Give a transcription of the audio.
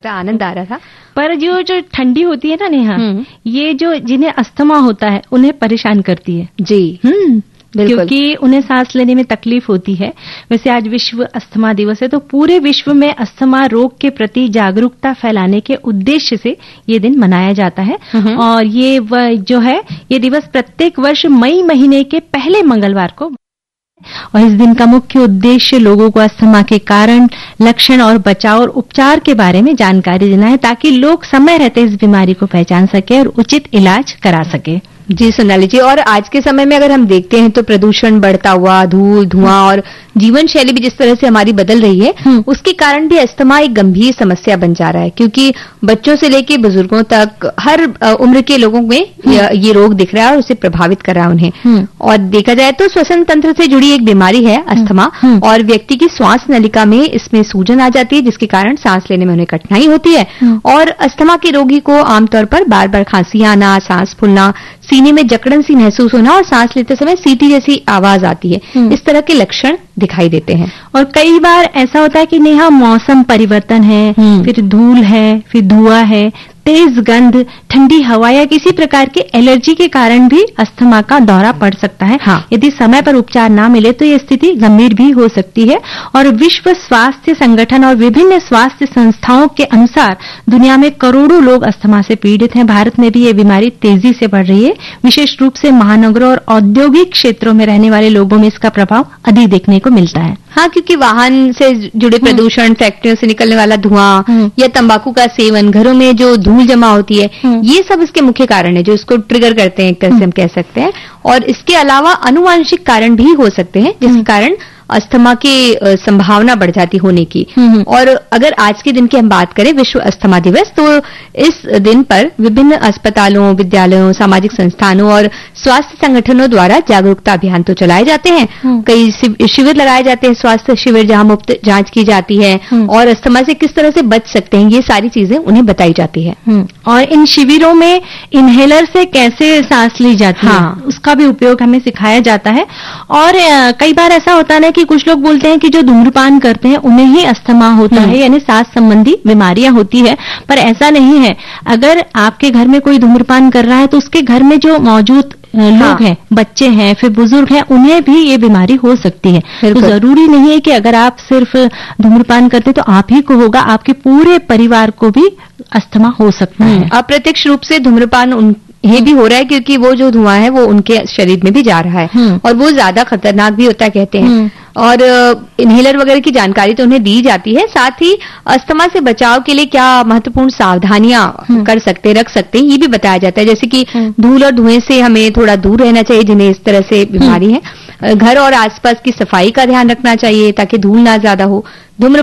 आनंद आ रहा था। पर जो ठंडी होती है ना नेहा, ये जो जिन्हें अस्थमा होता है उन्हें परेशान करती है जी। क्योंकि उन्हें सांस लेने में तकलीफ होती है। वैसे आज विश्व अस्थमा दिवस है, तो पूरे विश्व में अस्थमा रोग के प्रति जागरूकता फैलाने के उद्देश्य से ये दिन मनाया जाता है। और ये जो है ये दिवस प्रत्येक वर्ष मई महीने के पहले मंगलवार को, और इस दिन का मुख्य उद्देश्य लोगों को अस्थमा के कारण, लक्षण और बचाव और उपचार के बारे में जानकारी देना है, ताकि लोग समय रहते इस बीमारी को पहचान सके और उचित इलाज करा सके। जी सोनाली जी, और आज के समय में अगर हम देखते हैं तो प्रदूषण बढ़ता हुआ, धूल धुआं और जीवन शैली भी जिस तरह से हमारी बदल रही है, उसके कारण भी अस्थमा एक गंभीर समस्या बन जा रहा है। क्योंकि बच्चों से लेकर बुजुर्गों तक हर उम्र के लोगों में ये रोग दिख रहा है और उसे प्रभावित कर रहा है उन्हें। और देखा जाए तो श्वसन तंत्र से जुड़ी एक बीमारी है अस्थमा, और व्यक्ति की श्वास नलिका में इसमें सूजन आ जाती है, जिसके कारण सांस लेने में उन्हें कठिनाई होती है। और अस्थमा के रोगी को आमतौर पर बार बार खांसी आना, सांस फूलना, सीने में जकड़न सी महसूस होना और सांस लेते समय सीटी जैसी आवाज आती है, इस तरह के लक्षण दिखाई देते हैं। और कई बार ऐसा होता है कि नेहा मौसम परिवर्तन है, फिर धूल है, फिर धुआं है, तेज गंध, ठंडी हवा या किसी प्रकार की एलर्जी के कारण भी अस्थमा का दौरा पड़ सकता है। यदि समय पर उपचार ना मिले तो ये स्थिति गंभीर भी हो सकती है। और विश्व स्वास्थ्य संगठन और विभिन्न स्वास्थ्य संस्थाओं के अनुसार दुनिया में करोड़ों लोग अस्थमा से पीड़ित हैं। भारत में भी ये बीमारी तेजी से बढ़ रही है। विशेष रूप से महानगरों और औद्योगिक क्षेत्रों में रहने वाले लोगों में इसका प्रभाव अधिक देखने को मिलता है। हाँ, क्योंकि वाहन से जुड़े प्रदूषण, फैक्ट्रियों से निकलने वाला धुआं या तंबाकू का सेवन, घरों में जो धूल जमा होती है, ये सब इसके मुख्य कारण है जो इसको ट्रिगर करते हैं, कैसे हम कह सकते हैं। और इसके अलावा अनुवांशिक कारण भी हो सकते हैं, जिसके कारण अस्थमा की संभावना बढ़ जाती होने की। और अगर आज के दिन की हम बात करें, विश्व अस्थमा दिवस, तो इस दिन पर विभिन्न अस्पतालों, विद्यालयों, सामाजिक संस्थानों और स्वास्थ्य संगठनों द्वारा जागरूकता अभियान तो चलाए जाते हैं। कई शिविर लगाए जाते हैं, स्वास्थ्य शिविर, जहां मुफ्त जांच की जाती है और अस्थमा से किस तरह से बच सकते हैं, ये सारी चीजें उन्हें बताई जाती है। और इन शिविरों में इनहेलर से कैसे सांस ली जाती है, उसका भी उपयोग हमें सिखाया जाता है। और कई बार ऐसा होता है कि कुछ लोग बोलते हैं कि जो धूम्रपान करते हैं उन्हें ही अस्थमा होता है, यानी सांस संबंधी बीमारियां होती है, पर ऐसा नहीं है। अगर आपके घर में कोई धूम्रपान कर रहा है तो उसके घर में जो मौजूद लोग हैं, बच्चे हैं, फिर बुजुर्ग हैं, उन्हें भी ये बीमारी हो सकती है। तो जरूरी नहीं है कि अगर आप सिर्फ धूम्रपान करते तो आप ही को होगा, आपके पूरे परिवार को भी अस्थमा हो सकता है। अप्रत्यक्ष रूप से धूम्रपान ये भी हो रहा है, क्योंकि वो जो धुआं है वो उनके शरीर में भी जा रहा है और वो ज्यादा खतरनाक भी होता है कहते हैं। और इनहेलर वगैरह की जानकारी तो उन्हें दी जाती है। साथ ही अस्थमा से बचाव के लिए क्या महत्वपूर्ण सावधानियां रख सकते हैं, ये भी बताया जाता है। जैसे कि धूल और धुएं से हमें थोड़ा दूर रहना चाहिए, जिन्हें इस तरह से बीमारी है। घर और आसपास की सफाई का ध्यान रखना चाहिए ताकि धूल ना ज्यादा हो।